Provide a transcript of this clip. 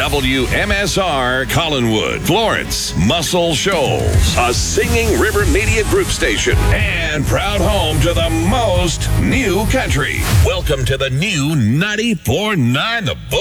WMSR Collinwood, Florence, Muscle Shoals, a Singing River Media Group station, and proud home to the most new country. Welcome to the new 94.9 The